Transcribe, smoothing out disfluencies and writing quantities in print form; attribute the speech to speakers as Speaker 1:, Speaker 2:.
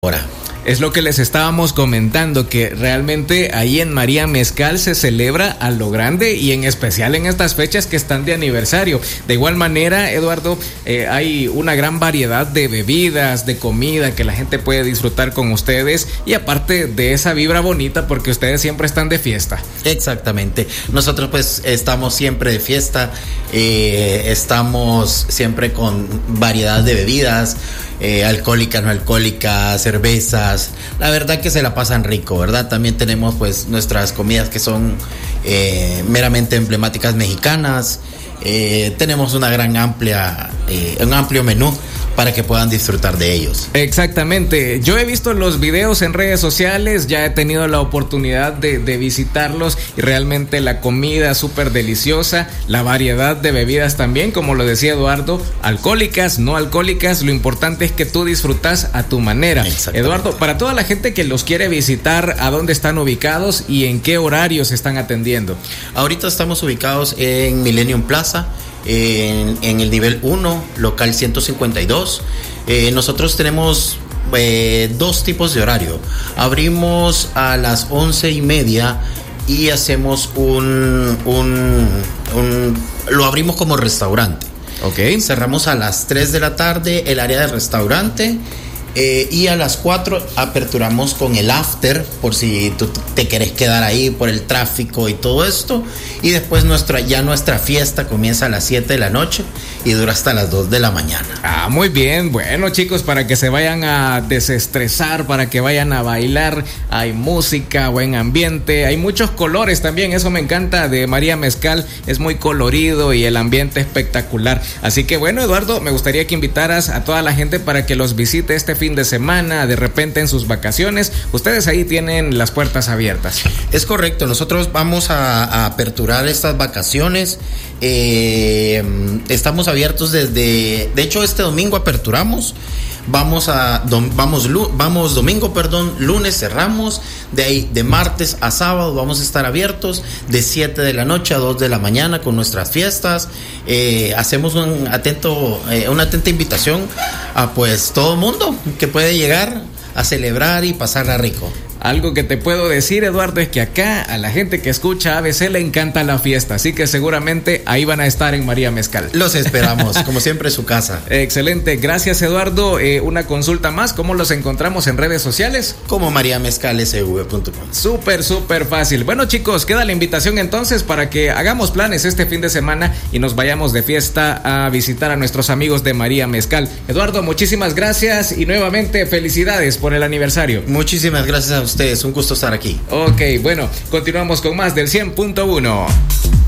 Speaker 1: ahora.
Speaker 2: Es lo que les estábamos comentando, que realmente ahí en María Mezcal se celebra a lo grande y en especial en estas fechas que están de aniversario. De igual manera, Eduardo, hay una gran variedad de bebidas, de comida que la gente puede disfrutar con ustedes, y aparte de esa vibra bonita, porque ustedes siempre están de fiesta.
Speaker 1: Exactamente, nosotros pues estamos siempre de fiesta, estamos siempre con variedad de bebidas, alcohólicas, no alcohólicas, cervezas. La verdad que se la pasan rico, ¿verdad? También tenemos pues nuestras comidas que son meramente emblemáticas mexicanas. Tenemos una gran un amplio menú para que puedan disfrutar de ellos.
Speaker 2: Exactamente, yo he visto los videos en redes sociales, ya he tenido la oportunidad de visitarlos, y realmente la comida súper deliciosa, la variedad de bebidas también, como lo decía Eduardo, alcohólicas, no alcohólicas, lo importante es que tú disfrutas a tu manera. Eduardo, para toda la gente que los quiere visitar, ¿a dónde están ubicados y en qué horarios están atendiendo?
Speaker 1: Ahorita estamos ubicados en Millennium Plaza, en el nivel 1, local 152. Nosotros tenemos dos tipos de horario. Abrimos a las 11:30 y hacemos lo abrimos como restaurante.
Speaker 2: Okay.
Speaker 1: Cerramos a las 3 de la tarde el área del restaurante. Y a las 4 aperturamos con el after, por si tú te querés quedar ahí por el tráfico y todo esto. Y después nuestra fiesta comienza a las 7 de la noche y dura hasta las 2 de la mañana.
Speaker 2: Ah, muy bien. Bueno, chicos, para que se vayan a desestresar, para que vayan a bailar, hay música, buen ambiente, hay muchos colores también. Eso me encanta de María Mezcal, es muy colorido y el ambiente espectacular. Así que bueno, Eduardo, me gustaría que invitaras a toda la gente para que los visite este fin de semana, de repente en sus vacaciones. Ustedes ahí tienen las puertas abiertas.
Speaker 1: Es correcto, nosotros vamos a aperturar estas vacaciones. Estamos abiertos de hecho este domingo aperturamos. Vamos domingo, lunes cerramos, de ahí de martes a sábado vamos a estar abiertos de 7 de la noche a 2 de la mañana con nuestras fiestas. Hacemos una atenta invitación a pues todo mundo que puede llegar a celebrar y pasarla rico.
Speaker 2: Algo que te puedo decir, Eduardo, es que acá a la gente que escucha ABC le encanta la fiesta, así que seguramente ahí van a estar en María Mezcal.
Speaker 1: Los esperamos, como siempre, su casa.
Speaker 2: Excelente, gracias, Eduardo. Una consulta más, ¿cómo los encontramos en redes sociales?
Speaker 1: Como mariamezcalsv.com.
Speaker 2: Súper fácil. Bueno, chicos, queda la invitación entonces para que hagamos planes este fin de semana y nos vayamos de fiesta a visitar a nuestros amigos de María Mezcal. Eduardo, muchísimas gracias y nuevamente felicidades por el aniversario.
Speaker 1: Muchísimas gracias a ustedes, un gusto estar aquí.
Speaker 2: Ok, bueno, continuamos con más del 100.1.